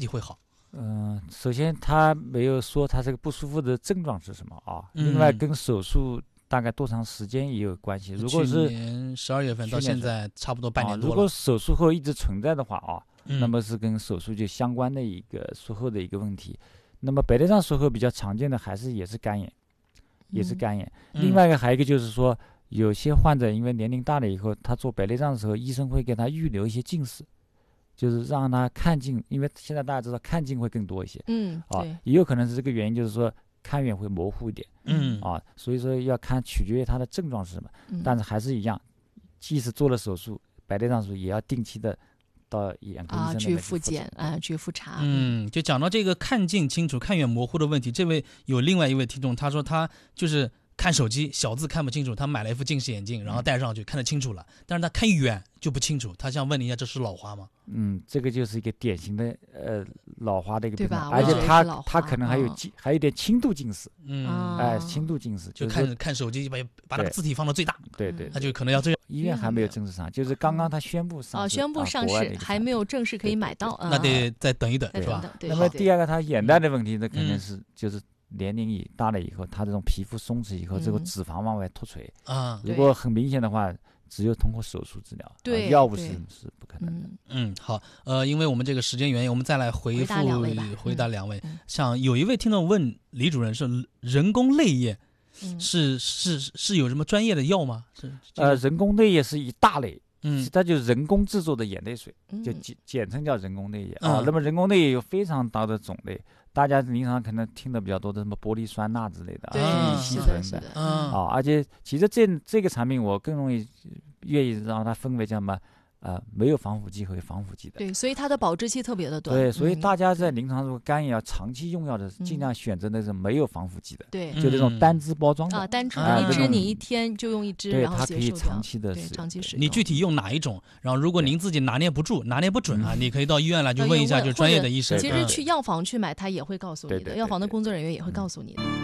己会好？ 首先他没有说他这个不舒服的症状是什么啊，另外跟手术大概多长时间也有关系。如果是去年12月份到现在差不多半年多了。 如果手术后一直存在的话那么是跟手术就相关的一个术后的一个问题。那么白内障术后比较常见的也是肝炎，另外还有一个就是说，有些患者因为年龄大了以后，他做白内障的时候，医生会给他预留一些近视，就是让他看近，因为现在大家知道看近会更多一些， 对， 也有可能是这个原因，就是说看远会模糊一点，所以说要看取决于他的症状是什么，但是还是一样，即使做了手术，白内障手术也要定期的到眼科医生去复检去复查。 就讲到这个看近清楚、看远模糊的问题，这位有另外一位听众，他说他就是看手机小字看不清楚，他买了一副近视眼镜，然后戴上去看得清楚了，但是他看远就不清楚。他想问你一下，这是老花吗？ 这个就是一个典型的老花的一个病， 对吧？ 而且他可能还有点轻度近视，轻度近视就看手机把那个字体放到最大， 对， 他就可能要这样。 医院还没有正式上，就是刚刚他宣布上市， 还没有正式可以买到， 那得再等一等，是吧？ 那么第二个，他眼袋的问题，那肯定是就是年龄大了以后，他这种皮肤松弛以后，这个脂肪往外脱垂如果很明显的话，只有通过手术治疗，药物是不可能的。 好，因为我们这个时间原因，我们再来回答两位。像有一位听众问李主任，是人工泪液是有什么专业的药吗？ 人工泪液是一大类，它就是人工制作的眼泪水，就简称叫人工泪液那么人工泪液有非常大的种类，大家平常可能听的比较多的什么玻璃酸钠之类的，硒醇的而且其实这个产品我更愿意让它分为叫什么没有防腐剂和有防腐剂的。 对，所以它的保质期特别的短。 对，所以大家在临床如果肝炎要长期用药的，尽量选择那种没有防腐剂的。 对， 就这种单支包装的。 单支一支，你一天就用一支，然后它可以长期的使用。 你具体用哪一种？然后如果您自己拿捏不准你可以到医院来就问一下，就专业的医生。 其实去药房去买，他也会告诉你的，药房的工作人员也会告诉你的。